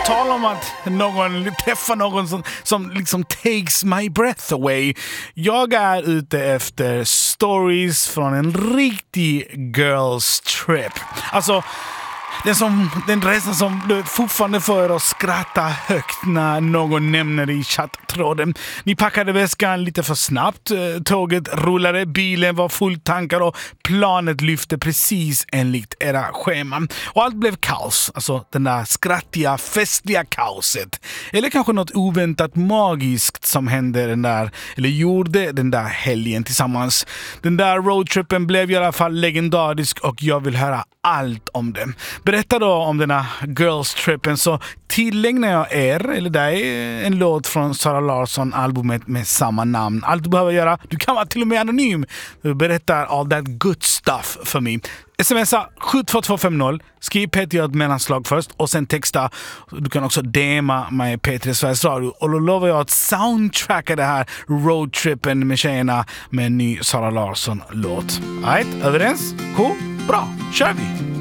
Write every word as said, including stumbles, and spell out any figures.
tala om att någon träffar någon som, som liksom takes my breath away. Jag är ute efter stories från en riktig girls trip. Alltså Den, som, den resan som du fortfarande får att skratta högt när någon nämner det i chatttråden. Ni packade väskan lite för snabbt. Tåget rullade, bilen var fulltankad och planet lyfte precis enligt era scheman. Och allt blev kaos. Alltså den där skrattiga, festliga kaoset. Eller kanske något oväntat magiskt som hände den där, eller gjorde den där helgen tillsammans. Den där roadtrippen blev i alla fall legendarisk och jag vill höra allt om det. Berätta då om denna girls-trippen så tillägnar jag er, eller dig, en låt från Sara Larsson-albumet med samma namn. Allt du behöver göra, du kan vara till och med anonym. Du berättar all that good stuff för mig. Smsa sju två två fem noll, skriv P T J mellanslag först och sen texta. Du kan också D M'a mig P tre Sveriges Radio och då lovar jag att soundtracka det här roadtrippen med tjejerna med en ny Sara Larsson-låt. Alright, överens? Cool? Bra, kör vi!